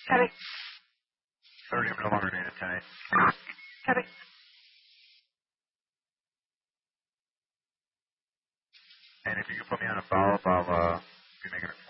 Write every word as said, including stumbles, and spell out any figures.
Copy. thirty, I'm no longer data tight. Copy. And if you can put me on a follow-up, I'll uh, be making a